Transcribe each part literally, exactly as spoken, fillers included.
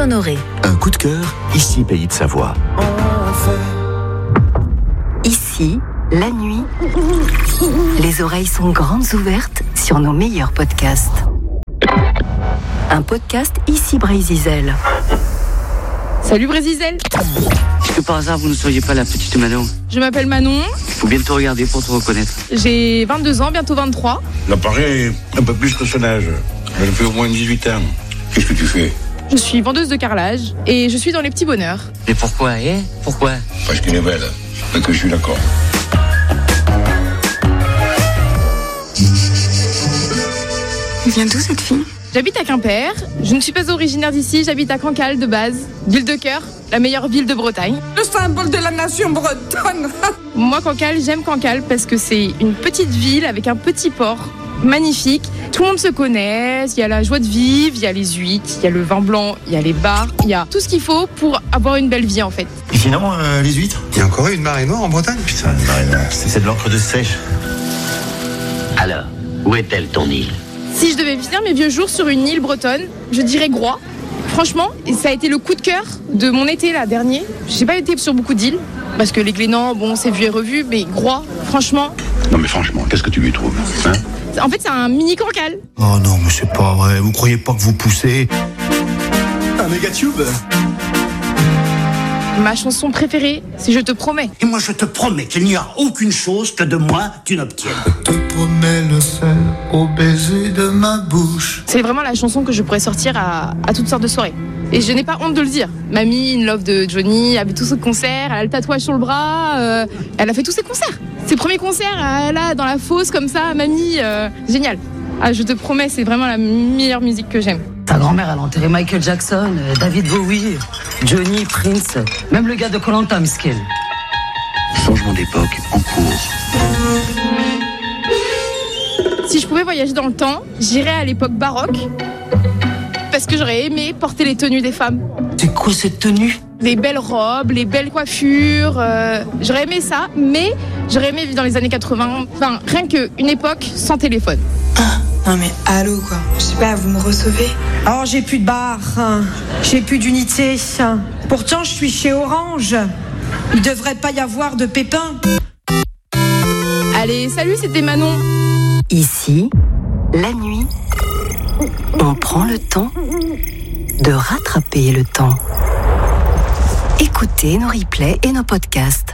Honoré. Un coup de cœur, ici Pays de Savoie. Ici, la nuit, les oreilles sont grandes ouvertes sur nos meilleurs podcasts. Un podcast ici Brézizel. Salut Brézizel. Est-ce que par hasard vous ne seriez pas la petite Manon? Je m'appelle Manon. Faut bien te regarder pour te reconnaître. J'ai vingt-deux ans, bientôt vingt-trois. L'appareil un peu plus que son âge. Elle fait au moins dix-huit ans. Qu'est-ce que tu fais? Je suis vendeuse de carrelage et je suis dans les petits bonheurs. Mais pourquoi, hein? Pourquoi? Parce qu'elle est belle. Et que je suis d'accord. Elle vient d'où cette fille? J'habite à Quimper. Je ne suis pas originaire d'ici, j'habite à Cancale de base. Ville de cœur, la meilleure ville de Bretagne. Le symbole de la nation bretonne. Moi, Cancale, j'aime Cancale parce que c'est une petite ville avec un petit port magnifique. Tout le monde se connaît, il y a la joie de vivre, il y a les huîtres, il y a le vin blanc, il y a les bars, il y a tout ce qu'il faut pour avoir une belle vie en fait. Et sinon, euh, les huîtres? Il y a encore eu une marée noire en Bretagne? Putain, une marée noire, c'est de l'encre de sèche. Alors, où est-elle ton île? Si je devais finir mes vieux jours sur une île bretonne, je dirais Groix. Franchement, ça a été le coup de cœur de mon été là dernier. J'ai pas été sur beaucoup d'îles, parce que les Glénans, bon, c'est vu et revu, mais Groix, franchement... Non mais franchement, qu'est-ce que tu lui trouves, hein? En fait, c'est un mini Cancale. Oh non, mais c'est pas vrai. Vous croyez pas que vous poussez? Un méga tube? Ma chanson préférée, c'est Je te promets. Et moi, je te promets qu'il n'y a aucune chose que de moi tu n'obtiennes. Je te promets le sel au baiser de ma bouche. C'est vraiment la chanson que je pourrais sortir à, à toutes sortes de soirées. Et je n'ai pas honte de le dire. Mamie, in love de Johnny, elle avait tous ses concerts, elle a le tatouage sur le bras, euh, elle a fait tous ses concerts. Ses premiers concerts, euh, là, dans la fosse, comme ça, Mamie, euh, génial. Ah, je te promets, c'est vraiment la meilleure musique que j'aime. Ta grand-mère, elle a enterré Michael Jackson, David Bowie, Johnny, Prince, même le gars de Koh Lanta, Miskel. Changement d'époque en cours. Si je pouvais voyager dans le temps, j'irais à l'époque baroque, parce que j'aurais aimé porter les tenues des femmes. C'est quoi cette tenue? Les belles robes, les belles coiffures, euh, j'aurais aimé ça, mais j'aurais aimé vivre dans les années quatre-vingts, enfin, rien qu'une époque sans téléphone. Ah, non mais allô quoi, je sais pas, vous me recevez? Alors j'ai plus de bar, hein. J'ai plus d'unité, hein. Pourtant je suis chez Orange. Il devrait pas y avoir de pépins. Allez, salut, c'était Manon. Ici, la nuit, on prend le temps de rattraper le temps. Écoutez nos replays et nos podcasts.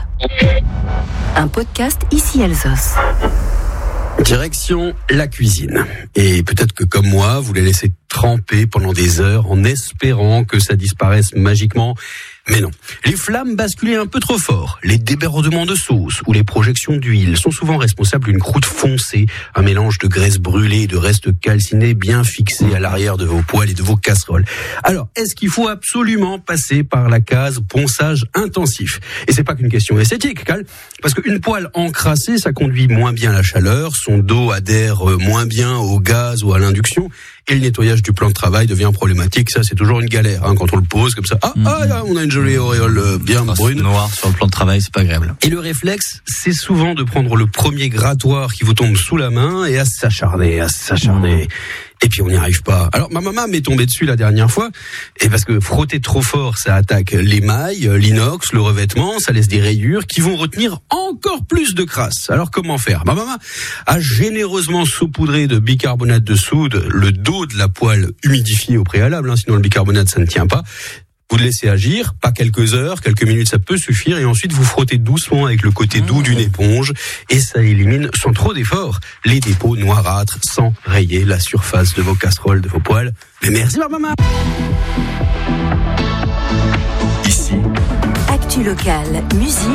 Un podcast ici Alsos. Direction la cuisine. Et peut-être que comme moi, vous les laissez tremper pendant des heures en espérant que ça disparaisse magiquement. Mais non. Les flammes basculaient un peu trop fort. Les débordements de sauce ou les projections d'huile sont souvent responsables d'une croûte foncée, un mélange de graisse brûlée et de restes calcinés bien fixés à l'arrière de vos poêles et de vos casseroles. Alors, est-ce qu'il faut absolument passer par la case ponçage intensif? Et c'est pas qu'une question esthétique, Cal, parce qu'une poêle encrassée, ça conduit moins bien la chaleur, son dos adhère moins bien au gaz ou à l'induction, et le nettoyage du plan de travail devient problématique. Ça, c'est toujours une galère, hein, quand on le pose comme ça. Ah, mmh. ah là, on a une jolie auréole bien oh, brune. Noir sur le plan de travail, c'est pas agréable. Et le réflexe, c'est souvent de prendre le premier grattoir qui vous tombe sous la main et à s'acharner, à s'acharner. Mmh. Et puis on n'y arrive pas. Alors ma maman m'est tombée dessus la dernière fois, et parce que frotter trop fort, ça attaque l'émail, l'inox, le revêtement, ça laisse des rayures qui vont retenir encore plus de crasse. Alors comment faire? Ma maman a généreusement saupoudré de bicarbonate de soude le dos de la poêle humidifiée au préalable, hein, sinon le bicarbonate ça ne tient pas. Vous le laissez agir, pas quelques heures, quelques minutes, ça peut suffire, et ensuite vous frottez doucement avec le côté doux d'une éponge, et ça élimine sans trop d'efforts les dépôts noirâtres, sans rayer la surface de vos casseroles, de vos poêles. Mais merci ma maman. Ici, Actu locale, musique